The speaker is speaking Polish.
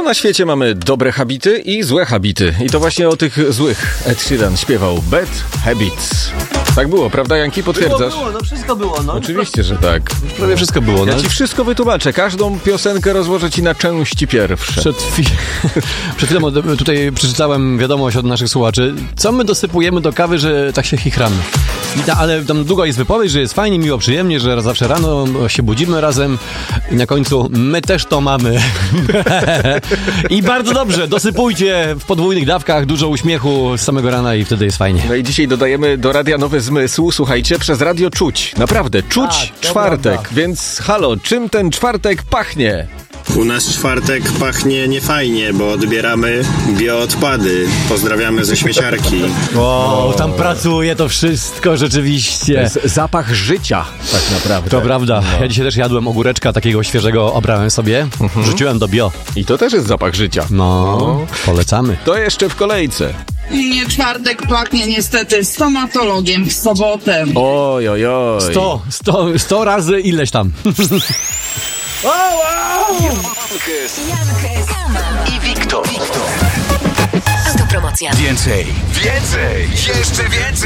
na świecie mamy dobre habity i złe habity. I to właśnie o tych złych Ed Sheeran śpiewał Bad Habits. Tak było, prawda, Janki? Potwierdzasz? Było, no wszystko było, no. Oczywiście, że tak. Prawie wszystko było, no. Ja ci wszystko wytłumaczę. Każdą piosenkę rozłożę ci na części pierwsze. Przed chwilą tutaj przeczytałem wiadomość od naszych słuchaczy. Co my dosypujemy do kawy, że tak się chichramy? Ale tam długo jest wypowiedź, że jest fajnie, miło, przyjemnie, że zawsze rano się budzimy razem i na końcu my też to mamy. I bardzo dobrze, dosypujcie w podwójnych dawkach, dużo uśmiechu z samego rana i wtedy jest fajnie. No i dzisiaj dodajemy do radia nowy zmysł, słuchajcie, przez radio czuć. Naprawdę, czuć czwartek, prawda. Więc halo, czym ten czwartek pachnie? U nas czwartek pachnie niefajnie, bo odbieramy bioodpady. Pozdrawiamy ze śmieciarki. O, tam pracuje to wszystko rzeczywiście. To jest zapach życia, tak naprawdę. To prawda. No. Ja dzisiaj też jadłem ogóreczka takiego świeżego, obrałem sobie, rzuciłem do bio. I to też jest zapach życia. No, polecamy. To jeszcze w kolejce. Nie, czwartek pachnie niestety stomatologiem w sobotę. Oj. 100 razy ileś tam. Jankes i Wiktor. Autopromocja. Więcej, jeszcze więcej.